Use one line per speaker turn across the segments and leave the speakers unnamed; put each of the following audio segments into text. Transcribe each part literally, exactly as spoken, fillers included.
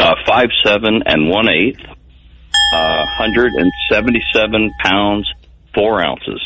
uh, five seven and one eighth, uh, one hundred seventy-seven pounds, four ounces.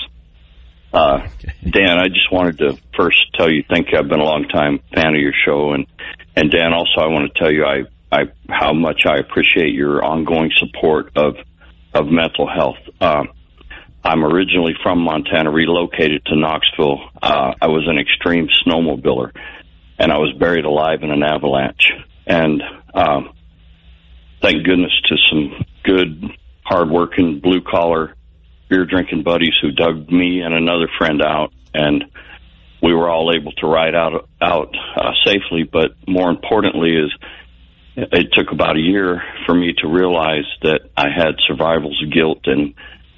Uh, Dan, I just wanted to first tell you thank you. I've been a long time fan of your show. And, and Dan, also I want to tell you I, I, how much I appreciate your ongoing support of, of mental health. Uh, I'm originally from Montana, relocated to Knoxville. Uh, I was an extreme snowmobiler, and I was buried alive in an avalanche. And um, thank goodness to some good, hard-working, blue-collar, beer-drinking buddies who dug me and another friend out, and we were all able to ride out out uh, safely. But more importantly is it took about a year for me to realize that I had survivor's guilt and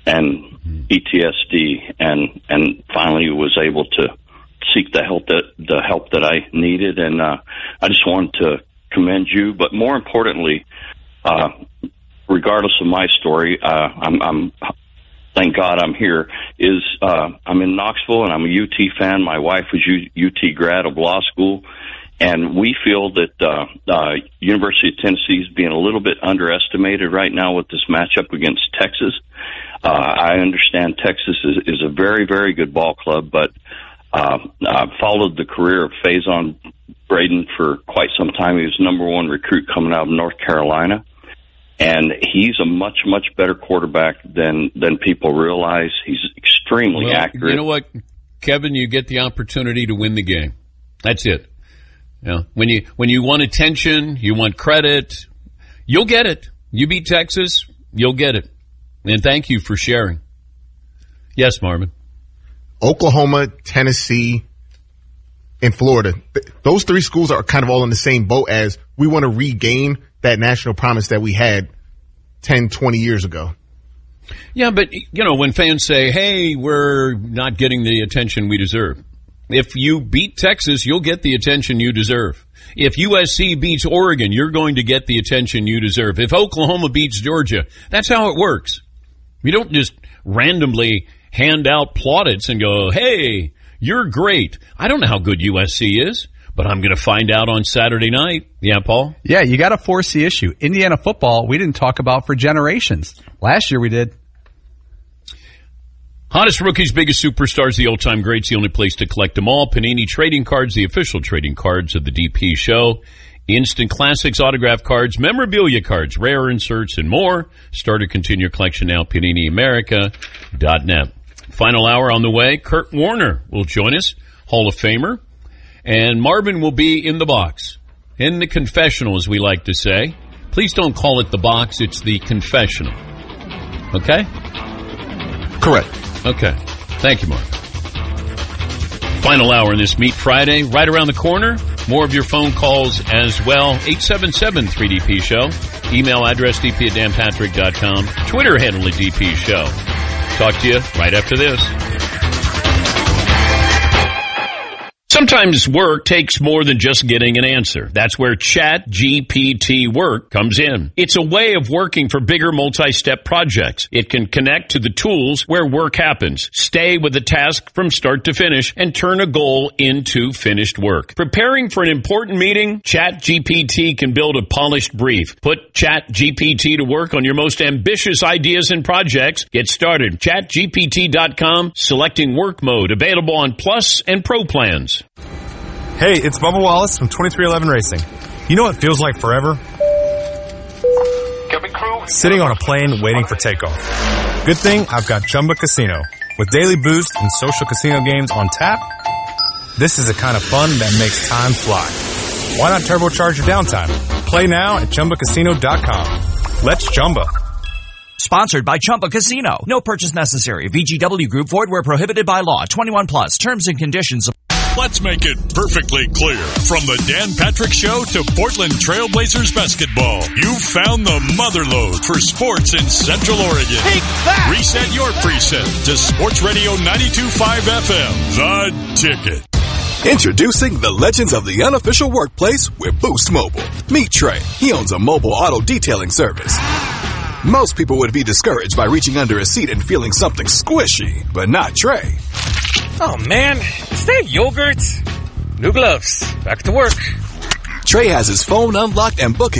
and P T S D, and and finally was able to seek the help that the help that I needed. And uh, I just wanted to commend you, but more importantly, uh, regardless of my story, uh, I'm, I'm thank God I'm here. Is uh, I'm in Knoxville, and I'm a U T fan. My wife was U- UT grad of law school, and we feel that uh, uh, University of Tennessee is being a little bit underestimated right now with this matchup against Texas. Uh, I understand Texas is, is a very, very good ball club, but uh, I've followed the career of Faison Braden for quite some time. He was number one recruit coming out of North Carolina, and he's a much, much better quarterback than, than people realize. He's extremely
well,
accurate.
You know what, Kevin? You get the opportunity to win the game. That's it. You know, when you when you want attention, you want credit, you'll get it. You beat Texas, you'll get it. And thank you for sharing. Yes, Marvin.
Oklahoma, Tennessee, and Florida. Those three schools are kind of all in the same boat as we want to regain that national promise that we had ten, twenty years ago.
Yeah, but, you know, when fans say, hey, we're not getting the attention we deserve. If you beat Texas, you'll get the attention you deserve. If U S C beats Oregon, you're going to get the attention you deserve. If Oklahoma beats Georgia, that's how it works. We don't just randomly hand out plaudits and go, hey, you're great. I don't know how good U S C is, but I'm going to find out on Saturday night. Yeah, Paul?
Yeah, you got to force the issue. Indiana football, we didn't talk about for generations. Last year we did.
Hottest rookies, biggest superstars, the old-time greats, the only place to collect them all. Panini Trading Cards, the official trading cards of the D P Show. Instant Classics, autograph cards, memorabilia cards, rare inserts, and more. Start or continue your collection now, panini america dot net. Final hour on the way. Kurt Warner will join us, Hall of Famer. And Marvin will be in the box, in the confessional, as we like to say. Please don't call it the box, it's the confessional. Okay?
Correct.
Okay. Thank you, Mark. Final hour in this Meat Friday. Right around the corner. More of your phone calls as well. eight seven seven three D P Show. Email address d p at dan patrick dot com. Twitter handle at D P Show. Talk to you right after this. Sometimes work takes more than just getting an answer. That's where Chat G P T Work comes in. It's a way of working for bigger multi-step projects. It can connect to the tools where work happens, stay with the task from start to finish, and turn a goal into finished work. Preparing for an important meeting? Chat G P T can build a polished brief. Put Chat G P T to work on your most ambitious ideas and projects. Get started. chat G P T dot com, selecting work mode, available on Plus and Pro plans.
Hey, it's Bubba Wallace from twenty-three eleven Racing. You know what feels like forever? Sitting on a plane waiting for takeoff. Good thing I've got Chumba Casino. With daily boost and social casino games on tap, this is the kind of fun that makes time fly. Why not turbocharge your downtime? Play now at chumba casino dot com. Let's Chumba.
Sponsored by Chumba Casino. No purchase necessary. V G W Group. Void where prohibited by law. twenty-one plus. Terms and conditions.
Let's make it perfectly clear. From the Dan Patrick Show to Portland Trailblazers basketball, you've found the motherlode for sports in Central Oregon.
Take that!
Reset your preset to Sports Radio ninety-two point five F M, The Ticket.
Introducing the legends of the unofficial workplace with Boost Mobile. Meet Trey. He owns a mobile auto detailing service. Most people would be discouraged by reaching under a seat and feeling something squishy, but not Trey.
Oh man, is that yogurt? New gloves. Back to work.
Trey has his phone unlocked and booking